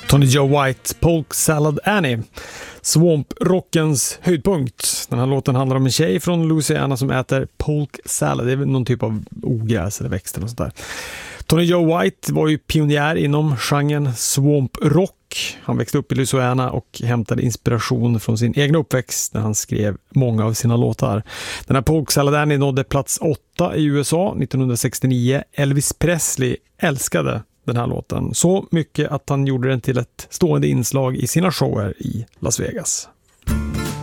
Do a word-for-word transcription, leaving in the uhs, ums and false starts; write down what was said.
Tony Joe White, Polk Salad Annie. Swamp-rockens höjdpunkt. Den här låten handlar om en tjej från Louisiana som äter polk salad. Det är någon typ av ogräs eller växter och sånt där. Tony Joe White var ju pionjär inom genren swamp-rock. Han växte upp i Louisiana och hämtade inspiration från sin egen uppväxt när han skrev många av sina låtar. Den här Polk Salad Annie nådde plats åtta i U S A nittonhundrasextionio. Elvis Presley älskade den här låten så mycket att han gjorde den till ett stående inslag i sina shower i Las Vegas.